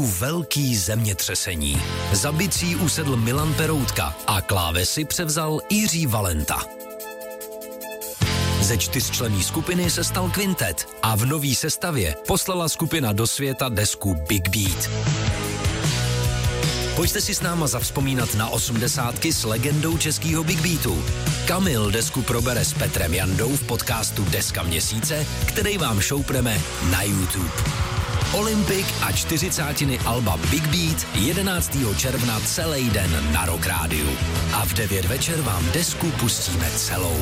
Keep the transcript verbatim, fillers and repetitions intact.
Velký zemětřesení. Za bicí usedl Milan Peroutka a klávesy převzal Jiří Valenta. Ze čtyřčlenné skupiny se stal kvintet a v nový sestavě poslala skupina do světa desku Big Beat. Pojďte si s náma zavzpomínat na osmdesátky s legendou českého Big Beatu. Kamil desku probere s Petrem Jandou v podcastu Deska měsíce, který vám šoupneme na YouTube. Olympik a čtyřicátiny alba Big Beat jedenáctého června celý den na Rock Rádiu. A v devět večer vám desku pustíme celou.